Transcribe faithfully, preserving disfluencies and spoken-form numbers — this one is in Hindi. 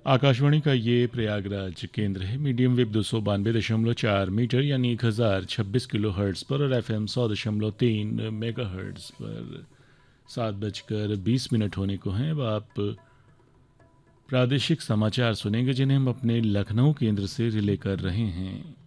आकाशवाणी का ये प्रयागराज केंद्र है। मीडियम वेव दो सौ बानवे दशमलव चार मीटर यानी एक हज़ार छब्बीस किलो हर्ट्ज़ पर और एफ एम सौ दशमलव तीन मेगा हर्ट्ज़ पर। सात बजकर बीस मिनट होने को हैं। अब आप प्रादेशिक समाचार सुनेंगे जिन्हें हम अपने लखनऊ केंद्र से रिले कर रहे हैं।